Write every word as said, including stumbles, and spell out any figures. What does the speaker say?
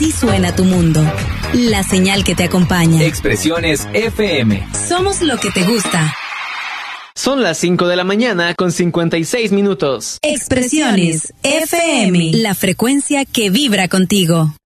Así suena tu mundo. La señal que te acompaña. Expresiones F M. Somos lo que te gusta. Son las cinco de la mañana con cincuenta y seis minutos. Expresiones F M. La frecuencia que vibra contigo.